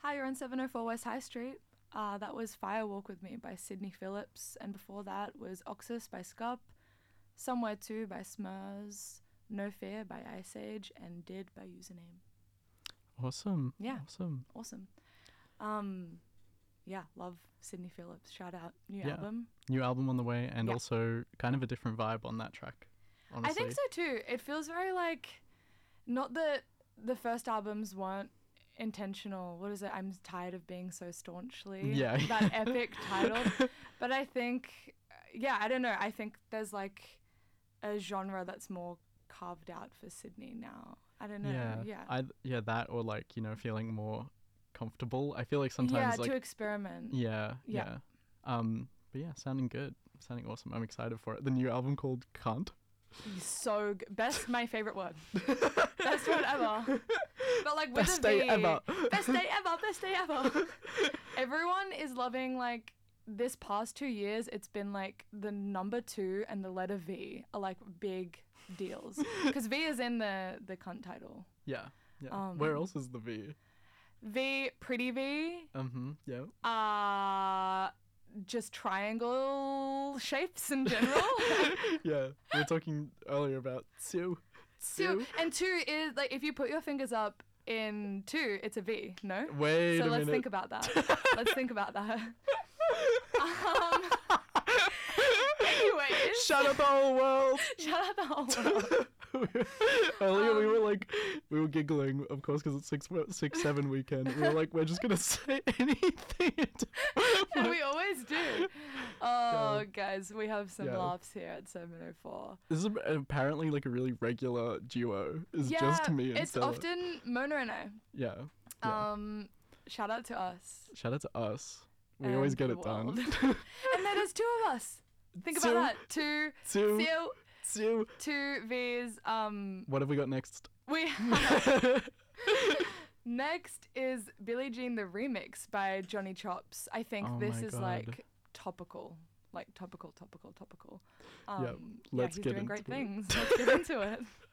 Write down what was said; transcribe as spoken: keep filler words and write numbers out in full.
Hi, you're on seven oh four West High Street. Uh, that was Firewalk With Me by Sydney Phillips, and before that was Oxus by Scup, Somewhere To by Smurs, No Fear by Ice Age, and Did by Username. Awesome. Yeah. Awesome. Awesome. Um, yeah, love Sydney Phillips. Shout out. New Yeah. album. New album on the way, and Yeah. also kind of a different vibe on that track, honestly. I think so too. It feels very like, not that the first albums weren't intentional. What is it? I'm tired of being so staunchly. Yeah. That epic title. But I think, yeah, I don't know. I think there's like a genre that's more carved out for Sydney now. I don't know. Yeah. Yeah. I, yeah, that or like, you know, feeling more comfortable. I feel like yeah, sometimes like... to experiment. Yeah, Yeah. yeah. Um, but yeah, sounding good. Sounding awesome. I'm excited for it. The new album called Cunt. So good. Best, my favorite word. Best word ever. But like with Best a day V. ever. Best day ever. Best day ever. Everyone is loving like this past two years. It's been like the number two and the letter V are like big deals because V is in the the cunt title. Yeah, yeah. Um, Where else is the V? V, pretty V. Mm-hmm, yeah. Uh just triangle shapes in general. Yeah, we were talking earlier about Sue. Two and two is like if you put your fingers up in two, it's a V. No. Wait so a let's minute. think about that. Let's think about that. Um, anyways, Shut up the whole world. shut up the whole world. Earlier Um, we were like, we were giggling, of course, because it's six, six, seven weekend. We were like, we're just gonna say anything. And we always do. Oh, Yeah. guys, we have some Yeah. laughs here at seven oh four. This is apparently like a really regular duo. It's Yeah, just me and it's Stella. often Mona and I. Yeah. yeah. Um, shout out to us. Shout out to us. We and always get the it done. world. And then there's two of us. Think Two. about that. Two, Two. two, Sue. two V's. Um, What have we got next? we have next is Billie Jean the Remix by Johnny Chops. I think Oh this my is God. like topical, like topical, topical, topical. Um, Yeah, yeah, let's he's get doing great into it. things. Let's get into it.